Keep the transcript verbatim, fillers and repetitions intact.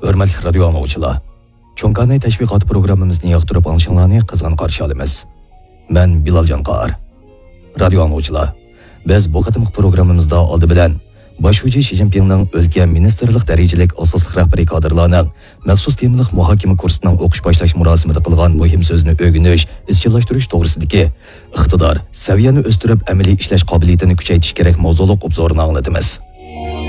Hörmətli radio anlıqçılar, Çonkane təşviqat proqramımızını yaxtırıb anışınlarını qızğın qarşı alımız. Mən Bilal Canqar. Radio anlıqçılar, biz bu qatımıq proqramımızda aldı bilən Başuci Xi Jinping'nin өлkə ministerlik dərəcəlik asaslıq rəhbəri kadrlarının məxsus temlik muhakimə kursining o'qish boshlash murosimida qilgan muhim so'zni o'rganish, izchillashtirish to'g'risidagi iqtidor, saviyani o'stirib amaliy ishlash qobiliyatini kuchaytirish kerak mavzuliq obzorini anglatamiz.